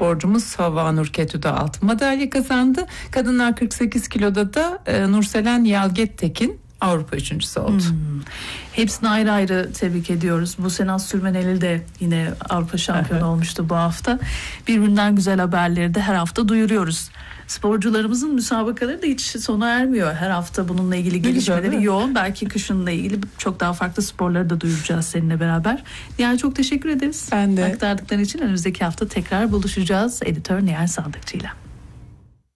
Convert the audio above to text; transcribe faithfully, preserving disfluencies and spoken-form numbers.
sporcumuz Havva Nurketü de altın madalya kazandı. Kadınlar kırk sekiz kiloda da e, Nurselen Yalgettekin Avrupa üçüncüsü oldu. Hmm. Hepsini ayrı ayrı tebrik ediyoruz. Bu sene Sürmeneli de yine Avrupa şampiyonu olmuştu bu hafta. Birbirinden güzel haberleri de her hafta duyuruyoruz. Sporcularımızın müsabakaları da hiç sona ermiyor. Her hafta bununla ilgili gelişmeleri yoğun. Belki kışınla ilgili çok daha farklı sporları da duyuracağız seninle beraber. Nihal, çok teşekkür ederiz. Ben de. Aktardıkların için önümüzdeki hafta tekrar buluşacağız. Editör Nihal Sandıkçı ile.